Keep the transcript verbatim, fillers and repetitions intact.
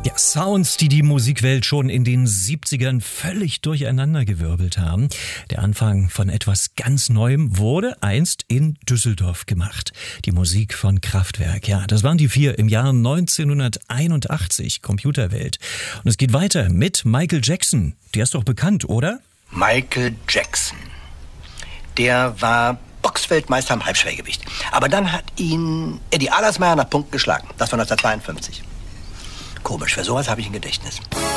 Ja, Sounds, die die Musikwelt schon in den siebzigern völlig durcheinandergewirbelt haben. Der Anfang von etwas ganz Neuem wurde einst in Düsseldorf gemacht. Die Musik von Kraftwerk. Ja, das waren die vier im Jahr neunzehnhunderteinundachtzig, Computerwelt. Und es geht weiter mit Michael Jackson. Der ist doch bekannt, oder? Michael Jackson. Der war Boxweltmeister im Halbschwergewicht. Aber dann hat ihn Eddie Allersmeyer nach Punkten geschlagen. Das war neunzehnhundertzweiundfünfzig. Komisch, für sowas habe ich ein Gedächtnis.